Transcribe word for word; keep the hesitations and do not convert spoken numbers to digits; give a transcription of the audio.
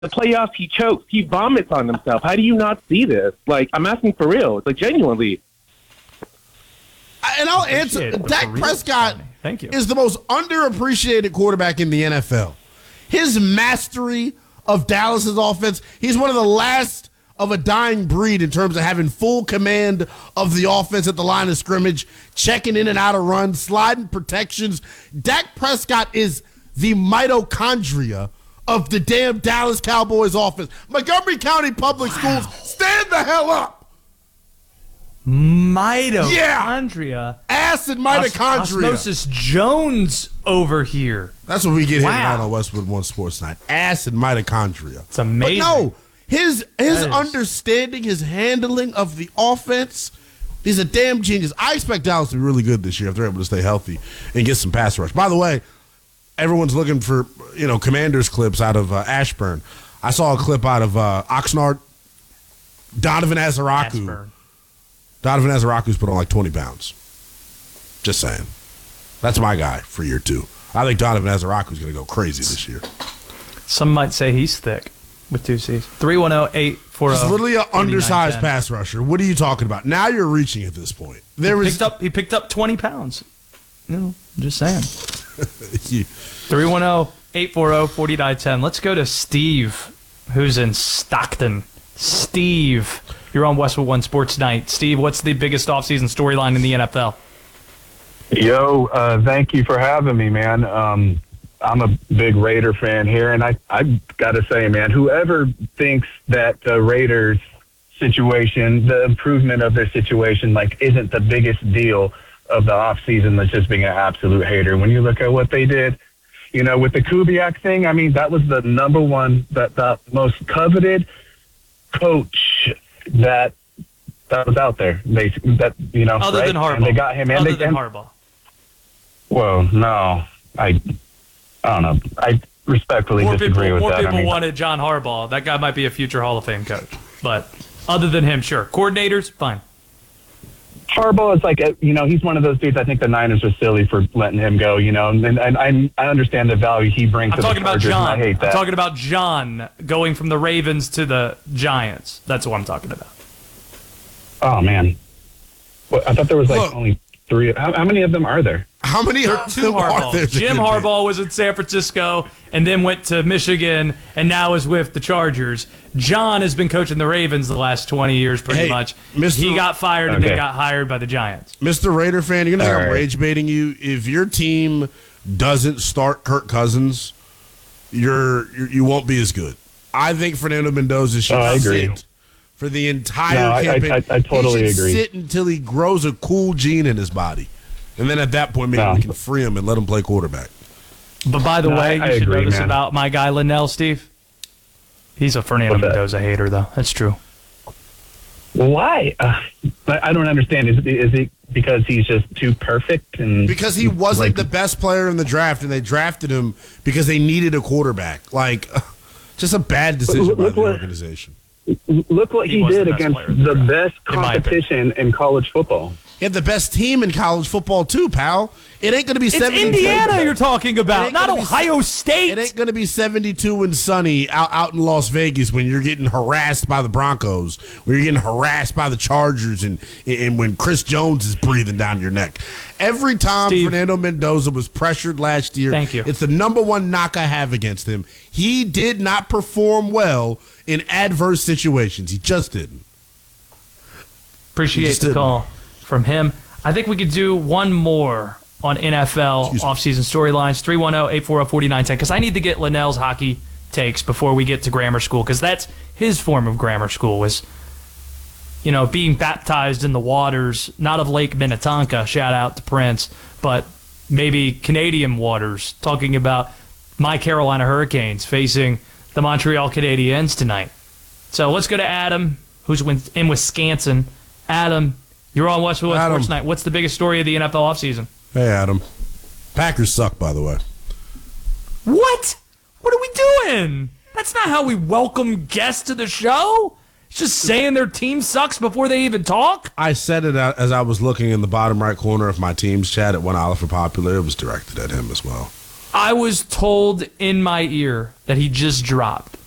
The playoffs, he chokes. He vomits on himself. How do you not see this? Like, I'm asking for real. It's like, genuinely. And I'll answer. Dak Prescott Thank you. is the most underappreciated quarterback in the N F L. His mastery of Dallas's offense, he's one of the last of a dying breed in terms of having full command of the offense at the line of scrimmage, checking in and out of runs, sliding protections. Dak Prescott is the mitochondria of the damn Dallas Cowboys offense. Montgomery County Public Schools, stand the hell up. Mitochondria. Yeah. Ass and mitochondria. Osmosis Jones over here. That's what we get Wow. here tonight on Westwood One Sports Night. Ass and mitochondria. It's amazing. But no, his his That is. understanding, his handling of the offense, he's a damn genius. I expect Dallas to be really good this year if they're able to stay healthy and get some pass rush. By the way, everyone's looking for, you know, Commanders clips out of uh, Ashburn. I saw a clip out of uh, Oxnard. Donovan Azaraku. Ashburn. Donovan Azaraku's put on like twenty pounds. Just saying. That's my guy for year two. I think Donovan Azaraku's going to go crazy this year. Some might say he's thick with two C's. three one zero, eight four zero. He's literally an undersized pass rusher. What are you talking about? Now you're reaching at this point. There he was picked up. He picked up twenty pounds. You know, I'm just saying. you, three one zero, eight four zero, four nine one zero. Let's go to Steve, who's in Stockton. Steve, you're on Westwood One Sports Night. Steve, what's the biggest offseason storyline in the N F L? Yo, uh, thank you for having me, man. Um, I'm a big Raider fan here, and I I got to say, man, whoever thinks that the Raiders situation, the improvement of their situation, like, isn't the biggest deal of the offseason, that's just being an absolute hater. When you look at what they did, you know, with the Kubiak thing, I mean, that was the number one, that the most coveted coach that that was out there. They that you know, Other right? than Harbaugh. And they got him. And Other they, than and, Harbaugh. Well, no, I, I don't know. I respectfully More disagree people, with more that. people I mean, wanted John Harbaugh. That guy might be a future Hall of Fame coach. But other than him, sure. Coordinators, fine. Harbaugh is like, a, you know, he's one of those dudes. I think the Niners are silly for letting him go. You know, and, and I I understand the value he brings. I'm to talking the about Chargers, and John. I hate that. I'm talking about John going from the Ravens to the Giants. That's what I'm talking about. Oh man, well, I thought there was like Look. only three. How, how many of them are there? how many There of are two them are Harbaughs. there? Jim Harbaugh was in San Francisco and then went to Michigan and now is with the Chargers. John has been coaching the Ravens the last twenty years pretty Hey, much. Mister He got fired and then Okay. got hired by the Giants. Mister Raider fan, you're going to think All I'm right. rage baiting you. If your team doesn't start Kirk Cousins, you're, you're you won't be as good. I think Fernando Mendoza should Oh, I agree. sit for the entire No, I- I- campaign. I- I totally he should agree. sit until he grows a cool gene in his body. And then at that point, maybe No. we can free him and let him play quarterback. But by the No, way, I- you I should agree, know this man. about my guy Linnell, Steve. He's a Fernando What's that? Mendoza hater, though. That's true. Why? Uh, I I don't understand. Is, is it because he's just too perfect? And Because he wasn't like, the best player in the draft, and they drafted him because they needed a quarterback. Like, just a bad decision Look- by look the what- organization. Look what He he, was did the best against player in the the draft, best in my opinion. competition in college football. He had the best team in college football too, pal. It ain't going to be It's seventy-two. Indiana you're talking It about, ain't not gonna be- Ohio State. It ain't going to be seventy-two and sunny out, out in Las Vegas when you're getting harassed by the Broncos, when you're getting harassed by the Chargers, and and when Chris Jones is breathing down your neck. Every time Steve. Fernando Mendoza was pressured last year, Thank you. it's the number one knock I have against him. He did not perform well in adverse situations. He just didn't. Appreciate just the didn't. call from him. I think we could do one more on N F L Excuse me. offseason storylines, three one zero, eight four zero, four nine one zero, because I need to get Linnell's hockey takes before we get to grammar school, because that's his form of grammar school, was, you know, being baptized in the waters, not of Lake Minnetonka, shout out to Prince, but maybe Canadian waters, talking about my Carolina Hurricanes facing the Montreal Canadiens tonight. So let's go to Adam, who's win- in Wisconsin. Adam, you're on Westwood Adam. Sports Night. What's the biggest story of the N F L offseason? Hey, Adam. Packers suck, by the way. What? What are we doing? That's not how we welcome guests to the show. It's just saying their team sucks before they even talk. I said it out as I was looking in the bottom right corner of my team's chat at One Olive for Popular. It was directed at him as well. I was told in my ear that he just dropped